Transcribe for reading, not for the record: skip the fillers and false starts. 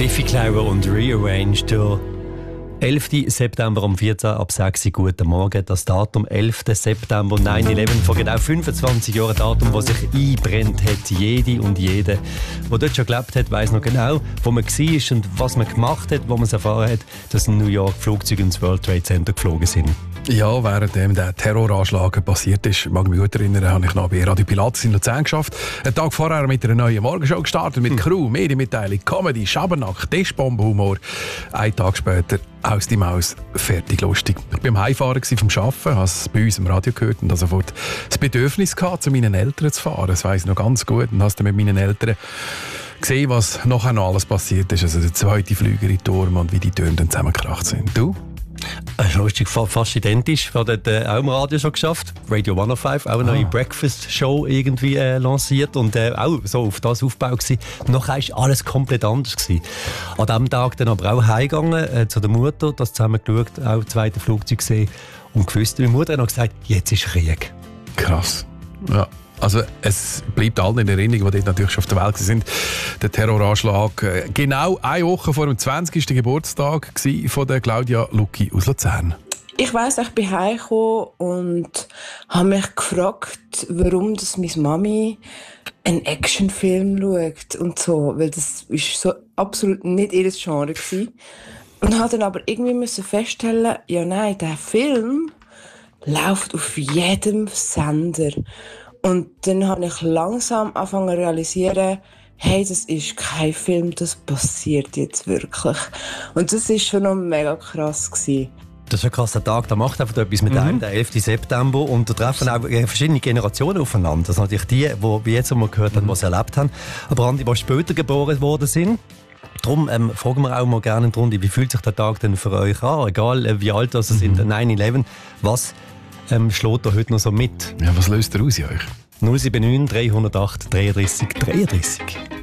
Biffy Clyro und Rearranged. Der 11. September um 14 ab 6 Uhr. Guten Morgen. Das Datum 11. September 9/11 vor genau 25 Jahren. Datum, das sich einbrennt hat. Jede und jede, der dort schon gelebt hat, weiss noch genau, wo man war und was man gemacht hat, wo man es erfahren hat, dass in New York Flugzeuge ins World Trade Center geflogen sind. Ja, während der Terroranschlag passiert ist, mag ich mich gut erinnern, habe ich noch bei Radio Pilatus in Luzern geschafft. Einen Tag vorher mit einer neuen Morgenshow gestartet, mit Crew, Medienmitteilung, Comedy, Schabernack, Tischbombenhumor. Einen Tag später aus die Maus, fertig lustig. Ich war beim Heimfahren vom Arbeiten, habe es bei uns im Radio gehört und habe sofort das Bedürfnis gehabt, zu meinen Eltern zu fahren. Das weiss ich noch ganz gut. Und habe dann mit meinen Eltern gesehen, was nachher noch alles passiert ist. Also der zweite Flüger in den Turm und wie die Türen dann zusammengekracht sind. Du? Lustig, fast identisch. Ich habe dort auch im Radio schon geschafft. Radio 105, auch eine neue Breakfast-Show irgendwie lanciert und auch so auf das Aufbau gewesen. Nachher war alles komplett anders gewesen. An diesem Tag dann aber auch heimgegangen zu der Mutter, das zusammen geschaut, auch das zweite Flugzeug gesehen und gewusst, meine Mutter hat noch gesagt, jetzt ist Krieg. Krass. Ja. Also es bleibt allen in Erinnerung, die dort natürlich schon auf der Welt sind. Der Terroranschlag genau eine Woche vor dem 20. Geburtstag von der Claudia Lucki aus Luzern. Ich weiss, ich bin heimgekommen und habe mich gefragt, warum das meine Mami einen Actionfilm schaut und so, weil das ist so absolut nicht ihr Genre gewesen. Und habe dann aber irgendwie feststellen, ja nein, der Film läuft auf jedem Sender. Und dann habe ich langsam angefangen zu realisieren, hey, das ist kein Film, das passiert jetzt wirklich. Und das war schon noch mega krass gewesen. Das ist ein krasser Tag, da macht einfach etwas mit einem, der 11. September. Und da treffen auch verschiedene Generationen aufeinander. Das sind natürlich die, die jetzt einmal gehört haben, was sie erlebt haben. Aber andere, die später geboren worden sind. Darum fragen wir auch mal gerne in die Runde, wie fühlt sich der Tag denn für euch an? Egal wie alt das sind, 9/11, was schlägt da heute noch so mit? Ja, was löst ihr aus in euch? 079 308 33 33.